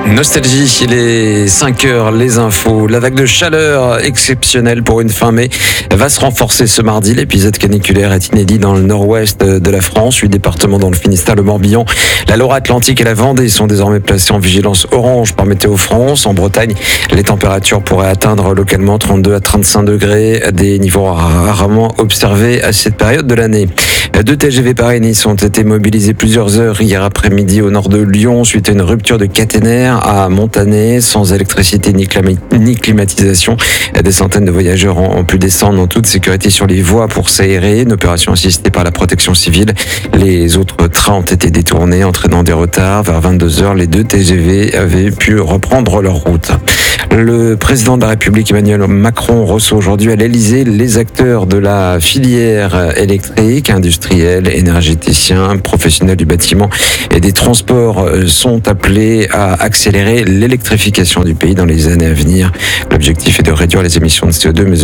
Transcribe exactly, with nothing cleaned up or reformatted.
Nostalgie, il est cinq heures, les infos. La vague de chaleur exceptionnelle pour une fin mai va se renforcer ce mardi. L'épisode caniculaire est inédit dans le nord-ouest de la France. Huit départements dans le Finistère, le Morbihan, la Loire-Atlantique et la Vendée sont désormais placés en vigilance orange par Météo France. En Bretagne, les températures pourraient atteindre localement trente-deux à trente-cinq degrés, des niveaux rarement observés à cette période de l'année. Deux T G V Paris-Nice ont été mobilisés plusieurs heures hier après-midi au nord de Lyon suite à une rupture de caténaire à Montané, sans électricité ni, climat, ni climatisation. Des centaines de voyageurs ont pu descendre en toute sécurité sur les voies pour s'aérer. Une opération assistée par la protection civile. Les autres trains ont été détournés, entraînant des retards. Vers vingt-deux heures, les deux T G V avaient pu reprendre leur route. Le président de la République, Emmanuel Macron, reçoit aujourd'hui à l'Élysée les acteurs de la filière électrique, industriels, énergéticiens, professionnels du bâtiment et des transports sont appelés à accélérer l'électrification du pays dans les années à venir. L'objectif est de réduire les émissions de C O deux, mais